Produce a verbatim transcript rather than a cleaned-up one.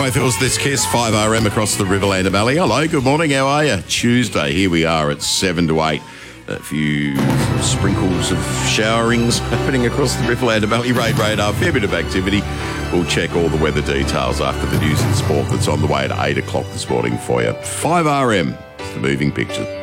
Both of us, this Kiss, five R M across the Riverland Valley. Hello, good morning, how are you? Tuesday, here we are at seven to eight. A few sprinkles of showerings happening across the Riverland Valley. Rain radar, fair bit of activity. We'll check all the weather details after the news and sport that's on the way at eight o'clock this morning for you. five R M, it's the moving picture.